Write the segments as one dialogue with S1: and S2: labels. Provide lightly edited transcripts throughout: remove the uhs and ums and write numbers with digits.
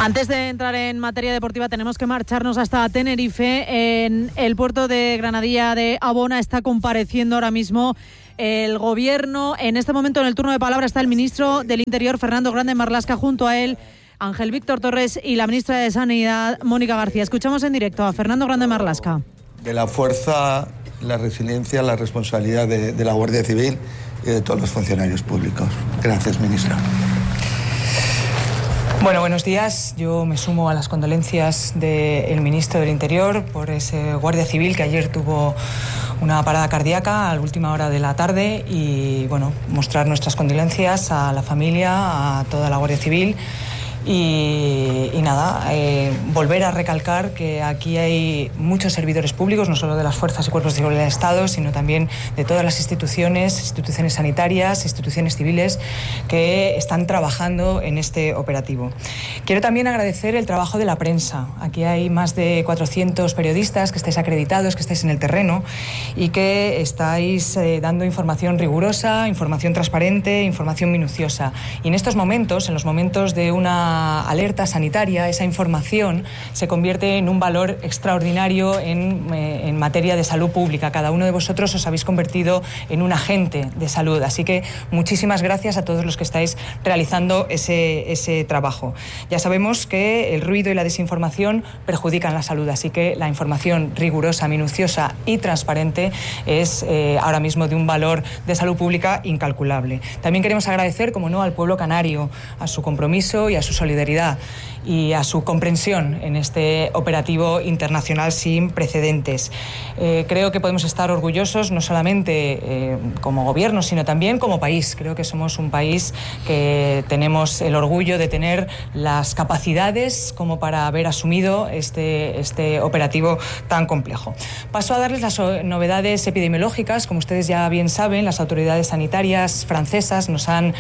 S1: Antes de entrar en materia deportiva tenemos que marcharnos hasta Tenerife. En el puerto de Granadilla de Abona está compareciendo ahora mismo el gobierno. En este momento en el turno de palabra está el ministro del Interior, Fernando Grande Marlaska, junto a él Ángel Víctor Torres y la ministra de Sanidad, Mónica García. Escuchamos en directo a Fernando Grande Marlaska.
S2: De la fuerza, la resiliencia, la responsabilidad de la Guardia Civil y de todos los funcionarios públicos. Gracias, ministra.
S3: Bueno, buenos días. Yo me sumo a las condolencias del ministro del Interior por ese guardia civil que ayer tuvo una parada cardíaca a la última hora de la tarde y, bueno, mostrar nuestras condolencias a la familia, a toda la Guardia Civil. Y nada, volver a recalcar que aquí hay muchos servidores públicos, no solo de las fuerzas y cuerpos de seguridad del Estado, sino también de todas las instituciones sanitarias, instituciones civiles que están trabajando en este operativo. Quiero también agradecer el trabajo de la prensa. Aquí hay más de 400 periodistas que estáis acreditados, que estáis en el terreno y que estáis dando información rigurosa, información transparente, información minuciosa. Y en estos momentos, en los momentos de una alerta sanitaria, esa información se convierte en un valor extraordinario en materia de salud pública. Cada uno de vosotros os habéis convertido en un agente de salud, así que muchísimas gracias a todos los que estáis realizando ese trabajo. Ya sabemos que el ruido y la desinformación perjudican la salud, así que la información rigurosa, minuciosa y transparente es ahora mismo de un valor de salud pública incalculable. También queremos agradecer, como no, al pueblo canario, a su compromiso y a su solidaridad y a su comprensión en este operativo internacional sin precedentes. Creo que podemos estar orgullosos no solamente como gobierno, sino también como país. Creo que somos un país que tenemos el orgullo de tener las capacidades como para haber asumido este operativo tan complejo. Paso a darles las novedades epidemiológicas. Como ustedes ya bien saben, las autoridades sanitarias francesas nos han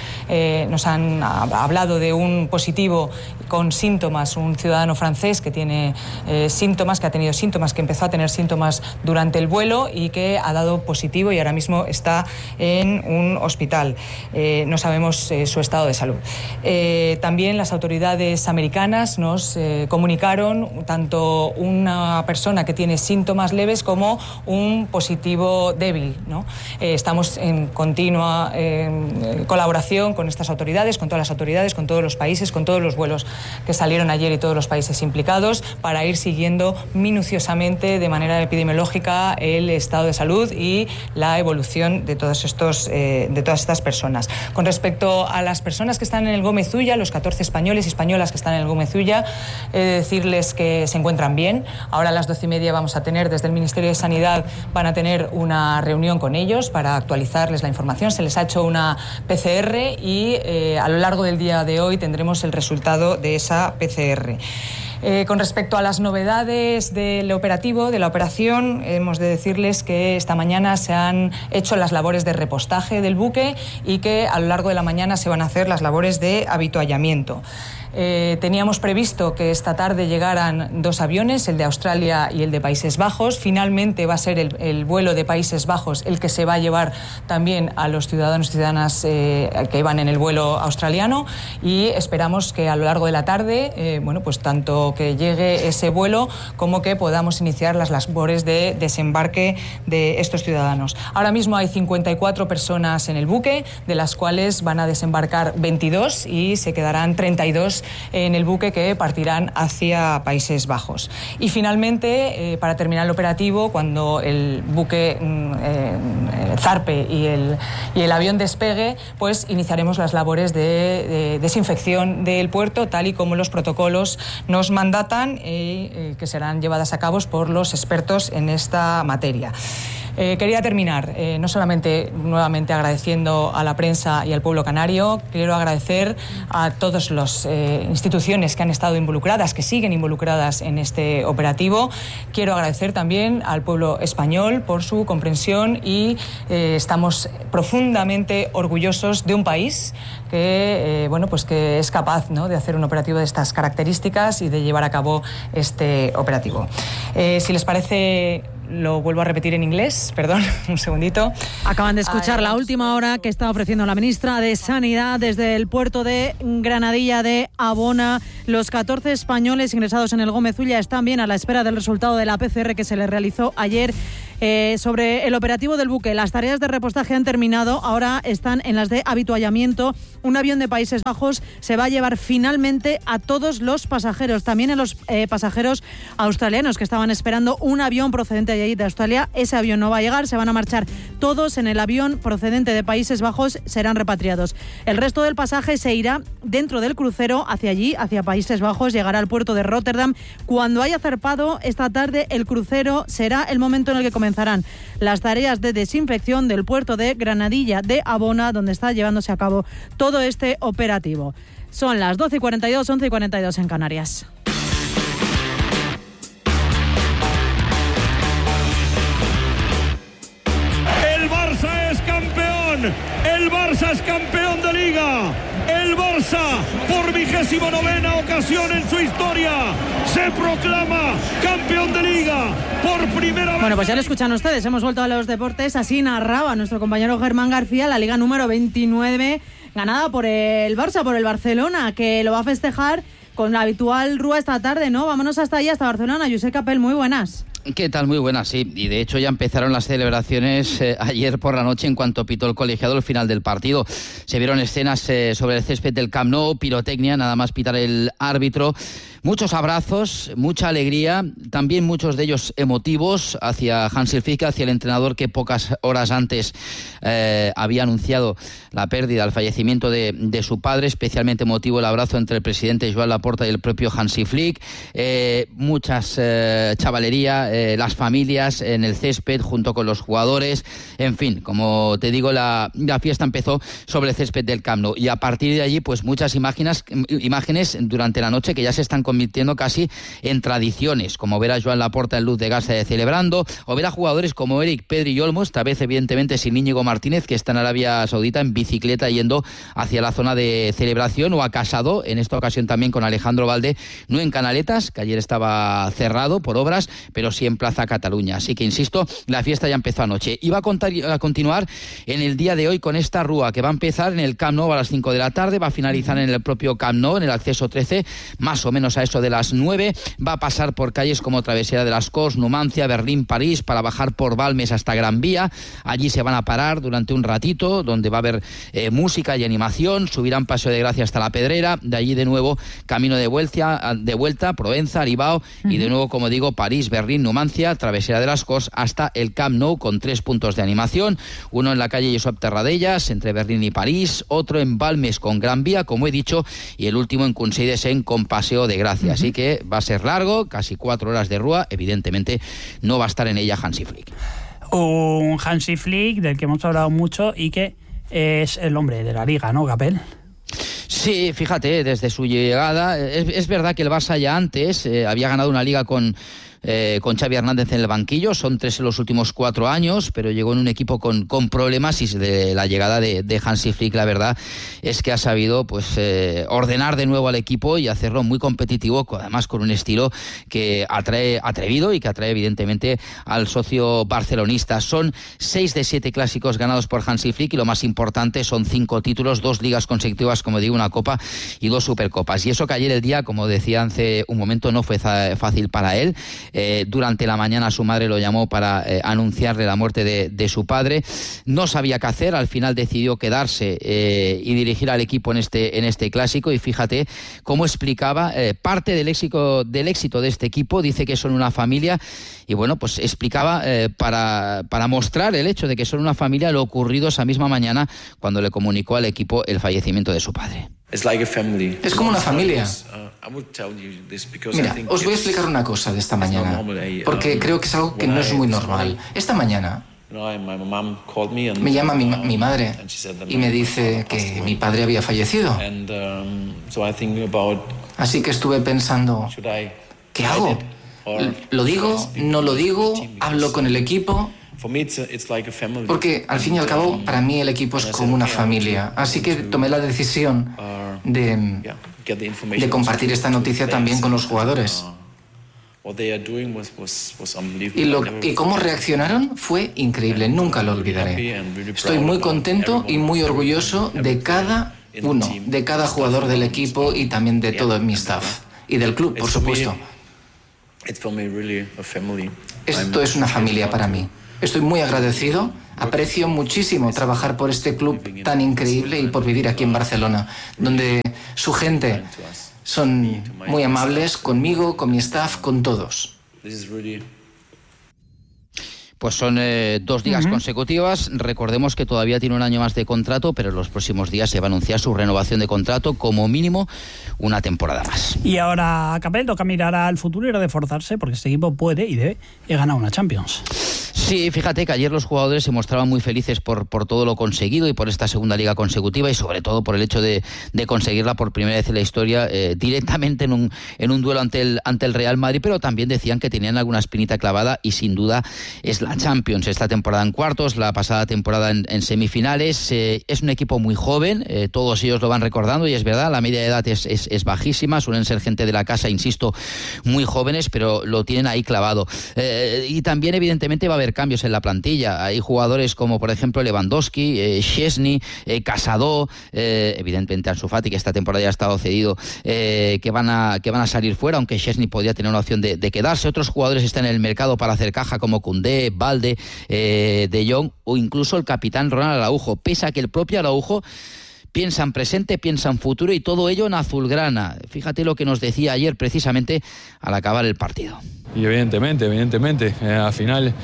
S3: hablado de un positivo con síntomas, un ciudadano francés que tiene síntomas, que ha tenido síntomas, que empezó a tener síntomas durante el vuelo y que ha dado positivo y ahora mismo está en un hospital. No sabemos su estado de salud. También las autoridades americanas nos comunicaron tanto una persona que tiene síntomas leves como un positivo débil, ¿no? Estamos en continua colaboración con estas autoridades, con todas las autoridades, con todos los países, con todos los vuelos que salieron ayer y todos los países implicados para ir siguiendo minuciosamente de manera epidemiológica el estado de salud y la evolución de todas estas personas. Con respecto a las personas que están en el Gómez Ulla, los 14 españoles y españolas que están en el Gómez Ulla, decirles que se encuentran bien. Ahora a las 12:30 vamos a tener, desde el Ministerio de Sanidad, van a tener una reunión con ellos para actualizarles la información. Se les ha hecho una PCR y a lo largo del día de hoy tendremos el resultado de esa PCR. Con respecto a las novedades del operativo, de la operación, hemos de decirles que esta mañana se han hecho las labores de repostaje del buque y que a lo largo de la mañana se van a hacer las labores de avituallamiento. Teníamos previsto que esta tarde llegaran 2 aviones, el de Australia y el de Países Bajos. Finalmente va a ser el vuelo de Países Bajos el que se va a llevar también a los ciudadanos y ciudadanas que iban en el vuelo australiano y esperamos que a lo largo de la tarde, pues tanto que llegue ese vuelo como que podamos iniciar las labores de desembarque de estos ciudadanos. Ahora mismo hay 54 personas en el buque, de las cuales van a desembarcar 22 y se quedarán 32 en el buque que partirán hacia Países Bajos. Y finalmente, para terminar el operativo, cuando el buque zarpe y el avión despegue, pues iniciaremos las labores de desinfección del puerto, tal y como los protocolos nos mandatan, que serán llevadas a cabo por los expertos en esta materia. Quería terminar no solamente nuevamente agradeciendo a la prensa y al pueblo canario, quiero agradecer a todas las instituciones que han estado involucradas, que siguen involucradas en este operativo. Quiero agradecer también al pueblo español por su comprensión y estamos profundamente orgullosos de un país que, que es capaz, ¿no?, de hacer un operativo de estas características y de llevar a cabo este operativo. Si les parece, lo vuelvo a repetir en inglés, perdón, un segundito.
S1: Acaban de escuchar la última hora que está ofreciendo la ministra de Sanidad desde el puerto de Granadilla de Abona. Los 14 españoles ingresados en el Gómez Ulla están bien a la espera del resultado de la PCR que se les realizó ayer. Sobre el operativo del buque, las tareas de repostaje han terminado, ahora están en las de habituallamiento. Un avión de Países Bajos se va a llevar finalmente a todos los pasajeros, también a los pasajeros australianos que estaban esperando un avión procedente de allí de Australia. Ese avión no va a llegar, se van a marchar todos en el avión procedente de Países Bajos, serán repatriados. El resto del pasaje se irá dentro del crucero hacia allí, hacia Países Bajos, llegará al puerto de Rotterdam. Cuando haya zarpado esta tarde el crucero, será el momento en el que comenzarán las tareas de desinfección del puerto de Granadilla de Abona, donde está llevándose a cabo todo este operativo. Son las 12:42, 11:42 en Canarias.
S4: El Barça es campeón. El Barça es campeón de Liga. El Barça, por 29ª ocasión en su historia, se proclama campeón de Liga por primera vez.
S1: Bueno, pues ya lo escuchan ustedes, hemos vuelto a los deportes. Así narraba nuestro compañero Germán García la Liga número 29, ganada por el Barça, por el Barcelona, que lo va a festejar con la habitual rúa esta tarde, ¿no? Vámonos hasta allí, hasta Barcelona. Josep Capel, muy buenas.
S5: ¿Qué tal? Muy buenas, sí. Y de hecho ya empezaron las celebraciones ayer por la noche en cuanto pitó el colegiado el final del partido. Se vieron escenas sobre el césped del Camp Nou, pirotecnia, nada más pitar el árbitro. Muchos abrazos, mucha alegría, también muchos de ellos emotivos hacia Hansi Flick, hacia el entrenador que pocas horas antes había anunciado la pérdida, el fallecimiento de su padre. Especialmente emotivo el abrazo entre el presidente Joan Laporta y el propio Hansi Flick. Muchas chavalería, las familias en el césped junto con los jugadores. En fin, como te digo, la fiesta empezó sobre el césped del Camp Nou y a partir de allí pues muchas imágenes durante la noche que ya se están convirtiendo casi en tradiciones, como ver a Joan Laporta en luz de gas celebrando, o ver a jugadores como Eric, Pedri y Olmo, esta vez evidentemente sin Íñigo Martínez, que está en Arabia Saudita en bicicleta yendo hacia la zona de celebración, o a Casado, en esta ocasión también con Alejandro Valde, no en Canaletas, que ayer estaba cerrado por obras, pero sí en Plaza Cataluña. Así que, insisto, la fiesta ya empezó anoche. Y va a continuar en el día de hoy con esta rúa, que va a empezar en el Camp Nou a las 5 de la tarde, va a finalizar en el propio Camp Nou, en el acceso 13, más o menos a eso de las 9, va a pasar por calles como Travesera de las Corts, Numancia, Berlín, París, para bajar por Balmes hasta Gran Vía. Allí se van a parar durante un ratito, donde va a haber música y animación, subirán Paseo de Gracia hasta La Pedrera, de allí de nuevo camino de vuelta, Provenza, Aribao, y de nuevo, como digo, París, Berlín, Numancia, Travesera de las Corts hasta el Camp Nou, con 3 puntos de animación, uno en la calle Josep Terradellas, entre Berlín y París, otro en Balmes con Gran Vía, como he dicho, y el último en Consell con Paseo de Gracia. Así que va a ser largo, casi 4 horas de rúa. Evidentemente no va a estar en ella Hansi Flick.
S6: Un Hansi Flick del que hemos hablado mucho y que es el hombre de la Liga, ¿no, Capel?
S5: Sí, fíjate, desde su llegada, es verdad que el Barça ya antes había ganado una Liga con Xavi Hernández en el banquillo, son 3 en los últimos 4 años, pero llegó en un equipo con problemas, y de la llegada de Hansi Flick, la verdad es que ha sabido pues ordenar de nuevo al equipo y hacerlo muy competitivo, además con un estilo que atrae atrevido y que atrae evidentemente al socio barcelonista. Son 6 de 7 clásicos ganados por Hansi Flick, y lo más importante son 5 títulos, 2 ligas consecutivas, como digo, una copa y 2 supercopas. Y eso que ayer el día, como decía hace un momento, no fue fácil para él. Durante la mañana su madre lo llamó para anunciarle la muerte de su padre. No sabía qué hacer, al final decidió quedarse y dirigir al equipo en este clásico, y fíjate cómo explicaba parte del éxito de este equipo. Dice que son una familia, y bueno, pues explicaba para mostrar el hecho de que son una familia lo ocurrido esa misma mañana cuando le comunicó al equipo el fallecimiento de su padre.
S7: Es como una familia. Mira, os voy a explicar una cosa de esta mañana, porque creo que es algo que no es muy normal. Esta mañana me llama mi madre y me dice que mi padre había fallecido. Así que estuve pensando, ¿qué hago? ¿Lo digo? ¿No lo digo? ¿Hablo con el equipo? Porque al fin y al cabo, para mí el equipo es como una familia. Así que tomé la decisión de compartir esta noticia también con los jugadores. Y cómo reaccionaron fue increíble, nunca lo olvidaré. Estoy muy contento y muy orgulloso de cada uno, de cada jugador del equipo y también de todo mi staff. Y del club, por supuesto. Esto es una familia para mí. Estoy muy agradecido, aprecio muchísimo trabajar por este club tan increíble y por vivir aquí en Barcelona, donde su gente son muy amables conmigo, con mi staff, con todos.
S5: Pues son 2 ligas consecutivas. Recordemos que todavía tiene un año más de contrato, pero en los próximos días se va a anunciar su renovación de contrato, como mínimo una temporada más.
S6: Y ahora, Capel, toca mirar al futuro y reforzarse, porque este equipo puede y debe ganar una Champions.
S5: Sí, fíjate que ayer los jugadores se mostraban muy felices por todo lo conseguido y por esta segunda liga consecutiva, y sobre todo por el hecho de conseguirla por primera vez en la historia directamente en un duelo ante el Real Madrid, pero también decían que tenían alguna espinita clavada, y sin duda es la Champions. Esta temporada en cuartos, la pasada temporada en semifinales. Es un equipo muy joven, todos ellos lo van recordando, y es verdad, la media de edad es bajísima, suelen ser gente de la casa, insisto, muy jóvenes, pero lo tienen ahí clavado. Y también evidentemente va a haber cambios en la plantilla. Hay jugadores como por ejemplo Lewandowski, Szczesny, Casado, evidentemente Ansu Fati, que esta temporada ya ha estado cedido, que van a salir fuera, aunque Szczesny podría tener una opción de quedarse. Otros jugadores están en el mercado para hacer caja, como Koundé, Balde, De Jong o incluso el capitán Ronald Araujo, pese a que el propio Araujo piensa en presente, piensa en futuro, y todo ello en azulgrana. Fíjate lo que nos decía ayer precisamente al acabar el partido.
S8: Y evidentemente, al final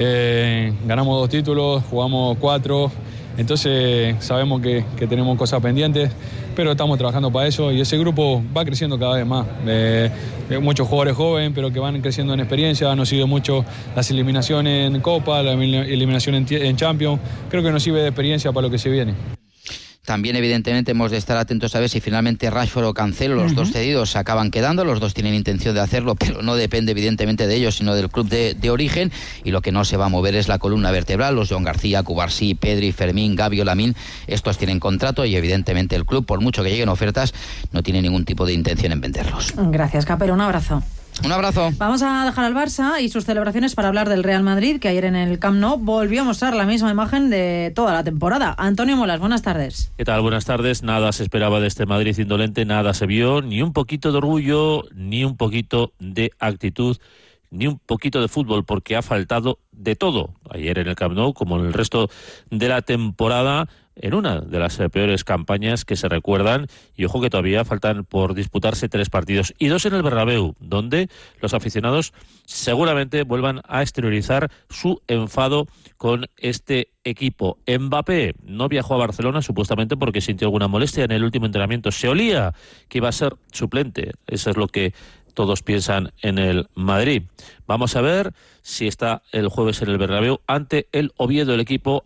S8: ganamos 2 títulos, jugamos 4, entonces sabemos que tenemos cosas pendientes, pero estamos trabajando para eso, y ese grupo va creciendo cada vez más. Muchos jugadores jóvenes, pero que van creciendo en experiencia. Nos sirve mucho las eliminaciones en Copa, la eliminación en Champions. Creo que nos sirve de experiencia para lo que se viene.
S5: También evidentemente hemos de estar atentos a ver si finalmente Rashford o Cancelo, los dos cedidos, se acaban quedando. Los dos tienen intención de hacerlo, pero no depende evidentemente de ellos, sino del club de origen, y lo que no se va a mover es la columna vertebral. Los Joan García, Cubarsí, Pedri, Fermín, Gavi o Lamine, estos tienen contrato, y evidentemente el club, por mucho que lleguen ofertas, no tiene ningún tipo de intención en venderlos.
S1: Gracias, Capel, un abrazo.
S5: Un abrazo.
S1: Vamos a dejar al Barça y sus celebraciones para hablar del Real Madrid, que ayer en el Camp Nou volvió a mostrar la misma imagen de toda la temporada. Antonio Molas, buenas tardes.
S9: ¿Qué tal? Buenas tardes. Nada se esperaba de este Madrid indolente, nada se vio, ni un poquito de orgullo, ni un poquito de actitud, ni un poquito de fútbol, porque ha faltado de todo ayer en el Camp Nou, como en el resto de la temporada, en una de las peores campañas que se recuerdan. Y ojo que todavía faltan por disputarse 3 partidos y 2 en el Bernabéu, donde los aficionados seguramente vuelvan a exteriorizar su enfado con este equipo. Mbappé no viajó a Barcelona supuestamente porque sintió alguna molestia en el último entrenamiento. Se olía que iba a ser suplente. Eso es lo que todos piensan en el Madrid. Vamos a ver si está el jueves en el Bernabéu ante el Oviedo. El equipo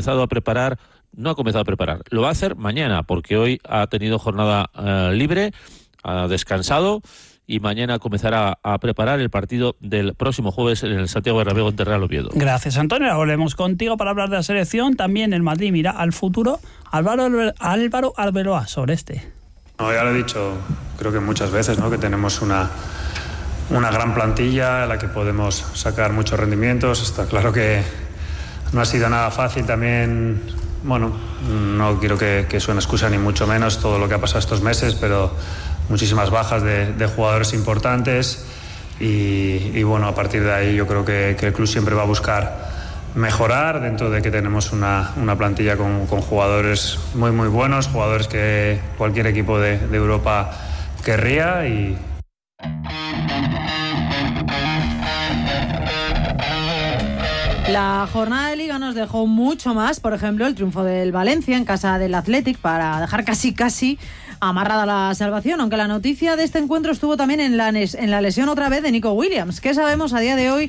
S9: no ha comenzado a preparar, lo va a hacer mañana, porque hoy ha tenido jornada libre, ha descansado, y mañana comenzará a preparar el partido del próximo jueves en el Santiago Bernabéu ante Real Oviedo.
S6: Gracias, Antonio. Ahora volvemos contigo para hablar de la selección. También el Madrid mira al futuro. Álvaro Arbeloa, sobre este.
S10: No, ya lo he dicho, creo que muchas veces, ¿no?, que tenemos una gran plantilla en la que podemos sacar muchos rendimientos. Está claro que no ha sido nada fácil también. Bueno, no quiero que suene excusa ni mucho menos todo lo que ha pasado estos meses, pero muchísimas bajas de jugadores importantes, y bueno, a partir de ahí yo creo que el club siempre va a buscar mejorar, dentro de que tenemos una plantilla con jugadores muy muy buenos, jugadores que cualquier equipo de Europa querría. Y
S1: la jornada de Liga nos dejó mucho más, por ejemplo, el triunfo del Valencia en casa del Athletic para dejar casi amarrada la salvación, aunque la noticia de este encuentro estuvo también en la lesión otra vez de Nico Williams. ¿Qué sabemos a día de hoy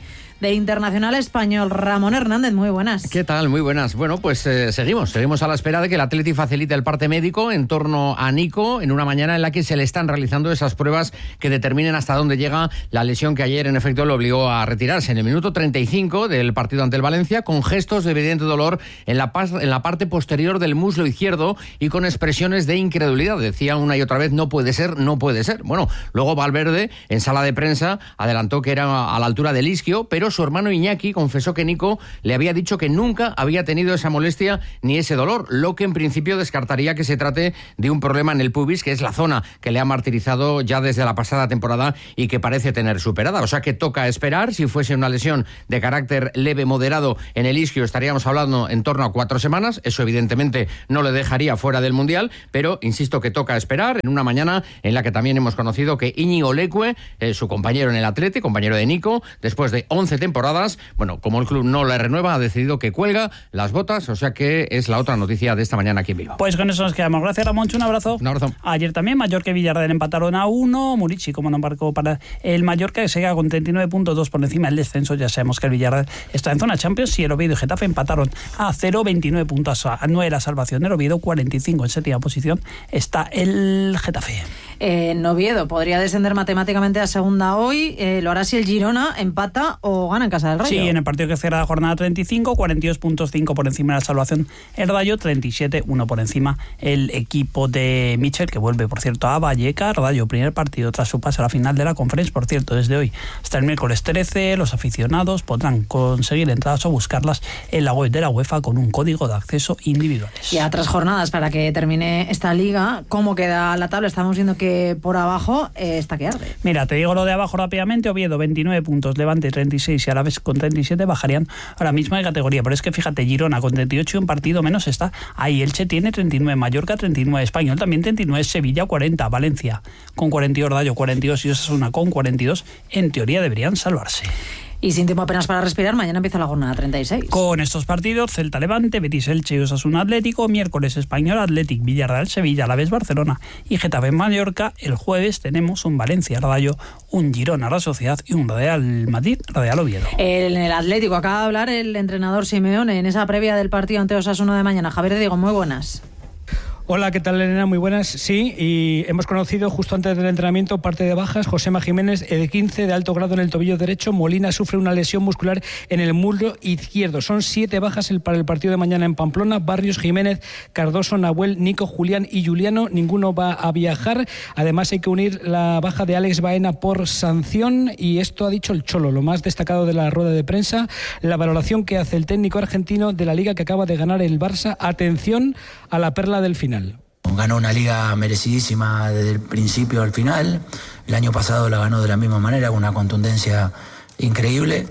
S1: de Internacional Español. Ramón Hernández, muy buenas.
S11: ¿Qué tal? Muy buenas. Bueno, pues seguimos a la espera de que el Atleti facilite el parte médico en torno a Nico en una mañana en la que se le están realizando esas pruebas que determinen hasta dónde llega la lesión que ayer en efecto le obligó a retirarse en el minuto 35 del partido ante el Valencia, con gestos de evidente dolor en la parte posterior del muslo izquierdo y con expresiones de incredulidad. Decía una y otra vez, no puede ser, no puede ser. Bueno, luego Valverde en sala de prensa adelantó que era a la altura del isquio, pero su hermano Iñaki confesó que Nico le había dicho que nunca había tenido esa molestia ni ese dolor, lo que en principio descartaría que se trate de un problema en el pubis, que es la zona que le ha martirizado ya desde la pasada temporada y que parece tener superada. O sea que toca esperar. Si fuese una lesión de carácter leve moderado en el isquio, estaríamos hablando en torno a 4 semanas. Eso evidentemente no le dejaría fuera del Mundial, pero insisto que toca esperar en una mañana en la que también hemos conocido que Íñigo Leque, su compañero en el Atleti, compañero de Nico, después de 11 temporadas, bueno, como el club no le renueva, ha decidido que cuelga las botas, o sea que es la otra noticia de esta mañana aquí en Bilbao.
S6: Pues con eso nos quedamos. Gracias, Ramón. Un abrazo.
S11: Un abrazo.
S6: Ayer también Mallorca y Villarreal empataron a 1. Murici, como no embarcó para el Mallorca, que se queda con 39 puntos, 2 por encima del descenso. Ya sabemos que el Villarreal está en zona Champions y el Oviedo y Getafe empataron a 0, 29 puntos a 9 la salvación del Oviedo, 45 en séptima posición está el Getafe.
S1: En Oviedo podría descender matemáticamente a segunda hoy. Lo hará si el Girona empata o gana en casa del Rayo.
S6: Sí, en el partido que cierra la jornada 35, 42 puntos, 5 por encima de la salvación el Rayo, 37, 1 por encima el equipo de Michel, que vuelve, por cierto, a Vallecas. Rayo, primer partido tras su pase a la final de la Conference. Por cierto, desde hoy hasta el miércoles 13, los aficionados podrán conseguir entradas o buscarlas en la web de la UEFA con un código de acceso individuales.
S1: Y a 3 jornadas para que termine esta liga. ¿Cómo queda la tabla? Estamos viendo que por abajo está que arde.
S6: Mira, te digo lo de abajo rápidamente. Oviedo 29 puntos, Levante 36 y Alavés con 37 bajarían ahora mismo de categoría. Pero es que fíjate, Girona con 38 y un partido menos está ahí. Elche tiene 39, Mallorca 39, Español también 39, Sevilla 40, Valencia con 42, Rayo 42 y Osasuna con 42. En teoría deberían salvarse.
S1: Y sin tiempo apenas para respirar, mañana empieza la jornada 36.
S6: Con estos partidos, Celta Levante, Betis Elche y Osasuna Atlético, miércoles Español Atlético, Villarreal Sevilla, Alavés Barcelona y Getafe Mallorca. El jueves tenemos un Valencia Rayo, un Girona Real Sociedad y un Real Madrid Real Oviedo.
S1: En el Atlético acaba de hablar el entrenador Simeone en esa previa del partido ante Osasuna de mañana. Javier Diego, muy buenas.
S12: Hola, ¿qué tal, Elena? Muy buenas. Sí, y hemos conocido justo antes del entrenamiento parte de bajas. Josema Jiménez, de 15, de alto grado en el tobillo derecho. Molina sufre una lesión muscular en el muslo izquierdo. Son 7 bajas para el partido de mañana en Pamplona. Barrios, Jiménez, Cardoso, Nahuel, Nico, Julián y Juliano. Ninguno va a viajar. Además hay que unir la baja de Alex Baena por sanción. Y esto ha dicho el Cholo, lo más destacado de la rueda de prensa. La valoración que hace el técnico argentino de la liga que acaba de ganar el Barça. Atención a la perla del final.
S13: Ganó una liga merecidísima desde el principio al final. El año pasado la ganó de la misma manera, con una contundencia increíble.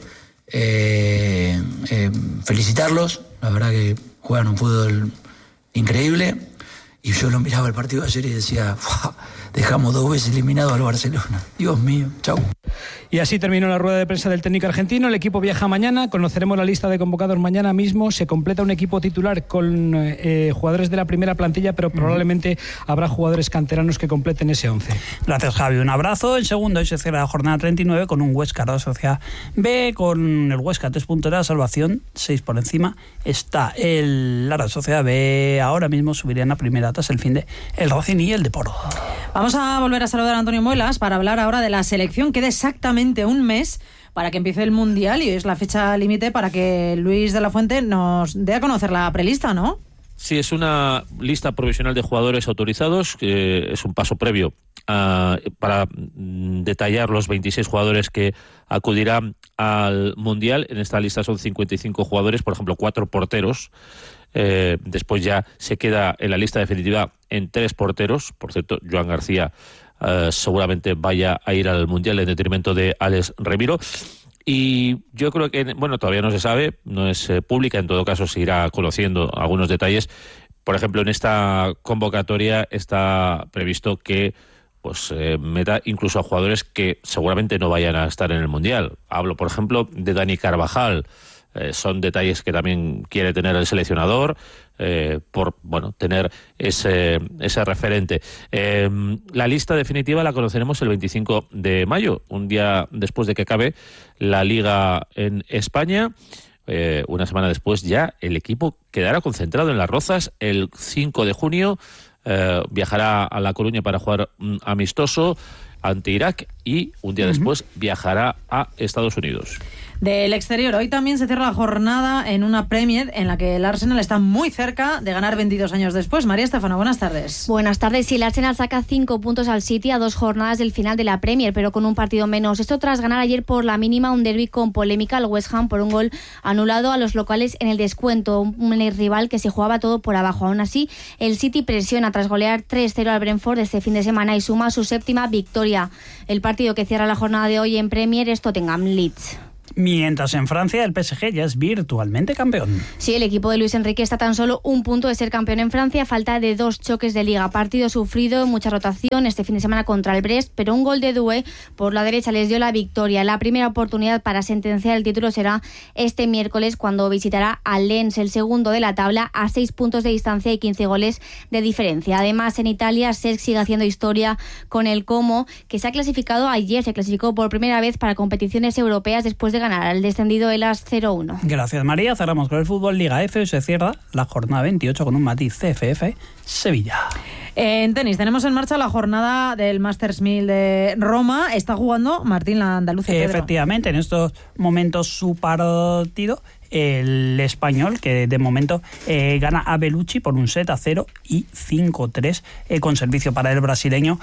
S13: Felicitarlos, la verdad que juegan un fútbol increíble. Y yo lo miraba el partido de ayer y decía, dejamos 2 veces eliminado al Barcelona. Dios mío, chau.
S12: Y así terminó la rueda de prensa del técnico argentino. El equipo viaja mañana, conoceremos la lista de convocados mañana mismo. Se completa un equipo titular con jugadores de la primera plantilla, pero probablemente habrá jugadores canteranos que completen ese 11.
S6: Gracias, Javi. Un abrazo. En segundo, hoy se cierra la jornada 39 con un Huesca Real Sociedad B, con el Huesca 3 puntos de la salvación, 6 por encima. Está la Real Sociedad B. Ahora mismo subirían a primera tras el fin de el Racing y el Depor.
S1: Vamos a volver a saludar a Antonio Muelas para hablar ahora de la selección. Queda exactamente un mes para que empiece el Mundial y es la fecha límite para que Luis de la Fuente nos dé a conocer la prelista, ¿no?
S9: Sí, es una lista provisional de jugadores autorizados, que es un paso previo para detallar los 26 jugadores que acudirán al Mundial. En esta lista son 55 jugadores, por ejemplo, 4 porteros. Después ya se queda en la lista definitiva en 3 porteros. Por cierto, Joan García seguramente vaya a ir al Mundial en detrimento de Alex Remiro. Y yo creo que, bueno, todavía no se sabe, no es pública, en todo caso se irá conociendo algunos detalles. Por ejemplo, en esta convocatoria está previsto que meta incluso a jugadores que seguramente no vayan a estar en el Mundial. Hablo, por ejemplo, de Dani Carvajal, son detalles que también quiere tener el seleccionador, por tener ese referente. La lista definitiva la conoceremos el 25 de mayo, un día después de que acabe la Liga en España. Una semana después ya el equipo quedará concentrado en Las Rozas. El 5 de junio viajará a La Coruña para jugar un amistoso ante Irak y un día después viajará a Estados Unidos.
S1: Del exterior, hoy también se cierra la jornada en una Premier en la que el Arsenal está muy cerca de ganar 22 años después. María Estefano, buenas tardes.
S14: Buenas tardes. Sí, el Arsenal saca 5 puntos al City a 2 jornadas del final de la Premier, pero con un partido menos. Esto tras ganar ayer por la mínima un derbi con polémica al West Ham por un gol anulado a los locales en el descuento. Un rival que se jugaba todo por abajo. Aún así, el City presiona tras golear 3-0 al Brentford este fin de semana y suma su 7ª victoria. El partido que cierra la jornada de hoy en Premier es Tottenham-Leeds.
S6: Mientras en Francia el PSG ya es virtualmente campeón.
S14: Sí, el equipo de Luis Enrique está tan solo un punto de ser campeón en Francia, falta de 2 choques de liga. Partido sufrido, mucha rotación este fin de semana contra el Brest, pero un gol de Doué por la derecha les dio la victoria. La primera oportunidad para sentenciar el título será este miércoles cuando visitará a Lens, el segundo de la tabla, a 6 puntos de distancia y 15 goles de diferencia. Además, en Italia, Cesc sigue haciendo historia con el Como, que se ha clasificado ayer, se clasificó por primera vez para competiciones europeas después de ganar al descendido Elas 0-1.
S6: Gracias, María. Cerramos con el fútbol. Liga F, se cierra la jornada 28 con un matiz CFF Sevilla.
S1: En tenis tenemos en marcha la jornada del Masters 1000 de Roma. Está jugando Martín la Andalucía.
S6: Efectivamente, en estos momentos su partido, el español, que de momento gana a Bellucci por un 7-0 y 5-3 con servicio para el brasileño.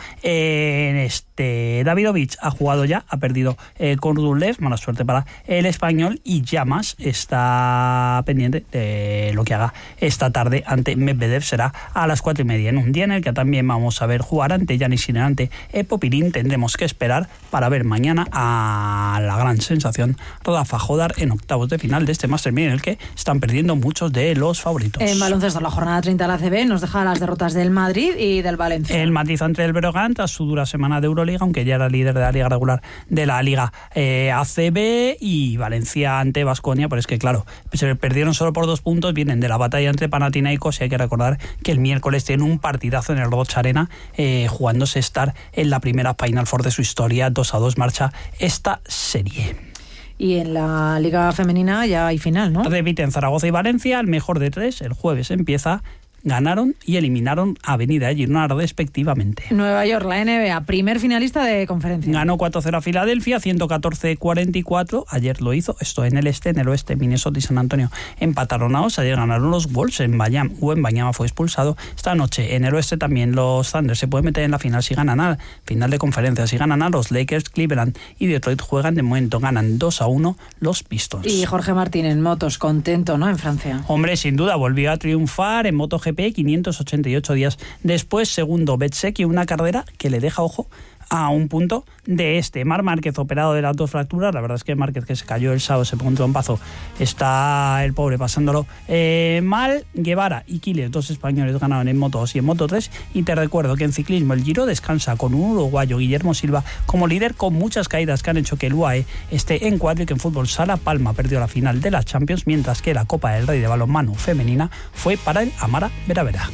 S6: Davidovich ha jugado ya, ha perdido con Rublev, mala suerte para el español, y Llamas está pendiente de lo que haga esta tarde ante Medvedev. Será a las 4:30, en un día en el que también vamos a ver jugar ante Yanis Sinner, ante Popirín. Tendremos que esperar para ver mañana a la gran sensación Rafa Jodar en octavos de final de este Master 1000, en el que están perdiendo muchos de los favoritos.
S1: En baloncesto, la jornada 30 de la ACB nos deja las derrotas del Madrid y del Valencia.
S6: El matiz ante el Breogán tras su dura semana de Euroliga, aunque ya era líder de la liga regular de la Liga ACB, y Valencia ante Baskonia, pero es que claro, se perdieron solo por 2 puntos, vienen de la batalla entre Panathinaikos, y hay que recordar que el miércoles tiene un partidazo en el Roche Arena, jugándose estar en la primera Final Four de su historia. 2-2 marcha esta serie.
S1: Y en la Liga Femenina ya hay final, ¿no?
S6: Repiten Zaragoza y Valencia, el mejor de 3. El jueves empieza. Ganaron y eliminaron a Avenida y Girona respectivamente.
S1: Nueva York, la NBA, primer finalista de conferencia.
S6: Ganó 4-0 a Filadelfia, 114-44. Ayer lo hizo, esto en el este, en el oeste, Minnesota y San Antonio empataron a 2. Ayer ganaron los Wolves, Wembanyama fue expulsado. Esta noche en el oeste también los Thunder se pueden meter en la final si ganan a final de conferencia. Si ganan a los Lakers, Cleveland y Detroit juegan, de momento ganan 2-1 los Pistons.
S1: Y Jorge Martín en motos, contento, ¿no? En Francia.
S6: Hombre, sin duda, volvió a triunfar en MotoGP 588 días después, segundo Betseki, una carrera que le deja, ojo, a un punto de Marc Márquez, operado de las 2 fracturas. La verdad es que Márquez, que se cayó el sábado, se pegó un trompazo, está el pobre pasándolo mal. Guevara y Quiles, 2 españoles, ganaron en Moto 2 y en Moto 3. Y te recuerdo que en ciclismo el Giro descansa con un uruguayo, Guillermo Silva, como líder, con muchas caídas que han hecho que el UAE esté en 4, y que en fútbol Sala Palma perdió la final de la Champions, mientras que la Copa del Rey de balonmano femenina fue para el Amara Veravera.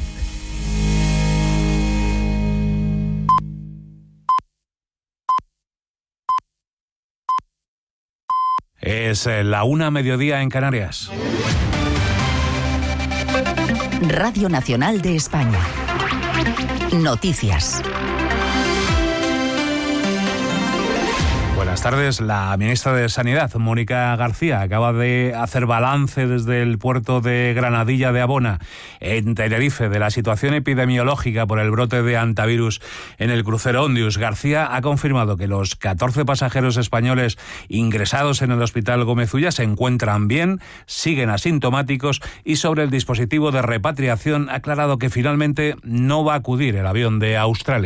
S15: Es la 1:00 en Canarias.
S16: Radio Nacional de España. Noticias.
S15: Buenas tardes. La ministra de Sanidad, Mónica García, acaba de hacer balance desde el puerto de Granadilla de Abona, en Tenerife, de la situación epidemiológica por el brote de hantavirus en el crucero Ondius. García ha confirmado que los 14 pasajeros españoles ingresados en el hospital Gómez Ulla se encuentran bien, siguen asintomáticos, y sobre el dispositivo de repatriación ha aclarado que finalmente no va a acudir el avión de Australia.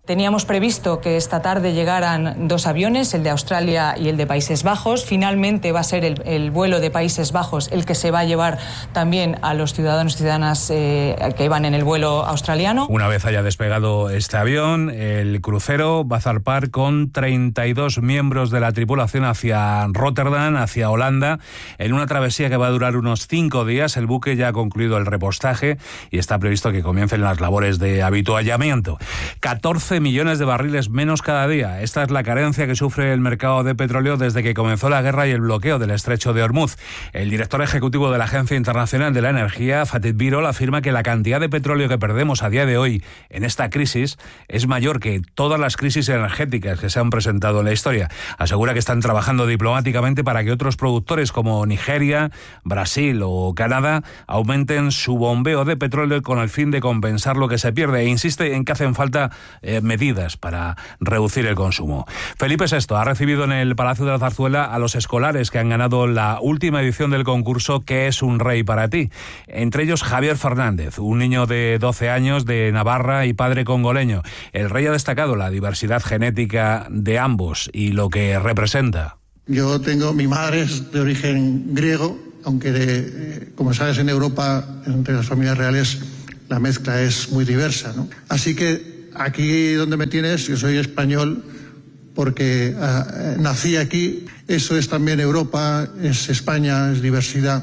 S3: Teníamos previsto que esta tarde llegaran 2 aviones, el de Australia y el de Países Bajos. Finalmente va a ser el vuelo de Países Bajos el que se va a llevar también a los ciudadanos y ciudadanas que iban en el vuelo australiano.
S15: Una vez haya despegado este avión, el crucero va a zarpar con 32 miembros de la tripulación hacia Rotterdam, hacia Holanda, en una travesía que va a durar unos 5 días. El buque ya ha concluido el repostaje y está previsto que comiencen las labores de avituallamiento. 14 millones de barriles menos cada día. Esta es la carencia que sufre el mercado de petróleo desde que comenzó la guerra y el bloqueo del estrecho de Hormuz. El director ejecutivo de la Agencia Internacional de la Energía, Fatih Birol, afirma que la cantidad de petróleo que perdemos a día de hoy en esta crisis es mayor que todas las crisis energéticas que se han presentado en la historia. Asegura que están trabajando diplomáticamente para que otros productores como Nigeria, Brasil o Canadá aumenten su bombeo de petróleo con el fin de compensar lo que se pierde, e insiste en que hacen falta medidas para reducir el consumo. Felipe VI ha recibido en el Palacio de la Zarzuela a los escolares que han ganado la última edición del concurso ¿Qué es un rey para ti? Entre ellos Javier Fernández, un niño de 12 años de Navarra y padre congoleño. El rey ha destacado la diversidad genética de ambos y lo que representa.
S17: Mi madre es de origen griego, aunque como sabes en Europa, entre las familias reales, la mezcla es muy diversa, ¿no? Así que aquí donde me tienes, yo soy español porque nací aquí. Eso es también Europa, es España, es diversidad.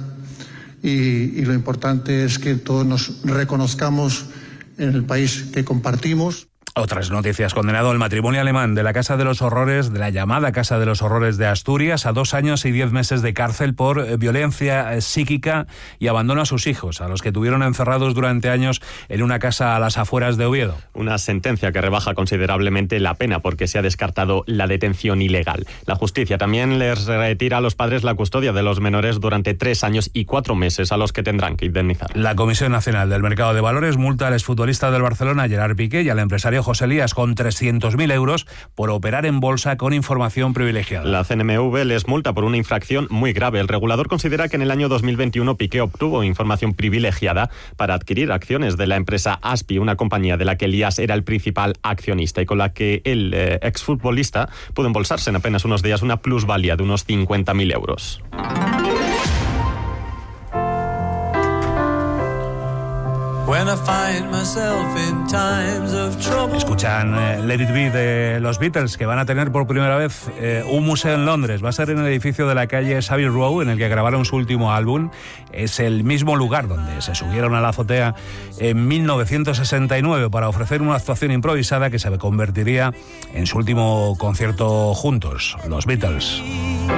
S17: Y lo importante es que todos nos reconozcamos en el país que compartimos.
S15: Otras noticias. Condenado el matrimonio alemán de la Casa de los Horrores, de la llamada Casa de los Horrores de Asturias, a 2 años y 10 meses de cárcel por violencia psíquica y abandono a sus hijos, a los que tuvieron encerrados durante años en una casa a las afueras de Oviedo.
S18: Una sentencia que rebaja considerablemente la pena porque se ha descartado la detención ilegal. La justicia también les retira a los padres la custodia de los menores durante 3 años y 4 meses, a los que tendrán que indemnizar.
S15: La Comisión Nacional del Mercado de Valores multa al exfutbolista del Barcelona, Gerard Piqué, y al empresario José Lías con 300.000 euros por operar en bolsa con información privilegiada.
S18: La CNMV les multa por una infracción muy grave. El regulador considera que en el año 2021 Piqué obtuvo información privilegiada para adquirir acciones de la empresa Aspi, una compañía de la que Lías era el principal accionista y con la que el exfutbolista pudo embolsarse en apenas unos días una plusvalía de unos 50.000 euros.
S15: Escuchan Let It Be de los Beatles, que van a tener por primera vez un museo en Londres. Va a ser en el edificio de la calle Savile Row, en el que grabaron su último álbum. Es el mismo lugar donde se subieron a la azotea en 1969 para ofrecer una actuación improvisada que se convertiría en su último concierto juntos, los Beatles.